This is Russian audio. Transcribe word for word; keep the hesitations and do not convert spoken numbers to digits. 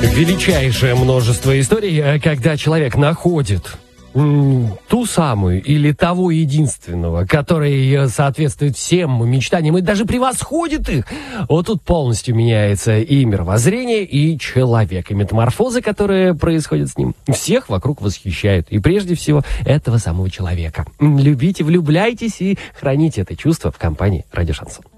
Величайшее множество историй, когда человек находит ту самую или того единственного, который соответствует всем мечтаниям и даже превосходит их. Вот тут полностью меняется и мировоззрение, и человек, и метаморфозы, которые происходят с ним. Всех вокруг восхищают. И прежде всего этого самого человека. Любите, влюбляйтесь и храните это чувство в компании Радио Шансон.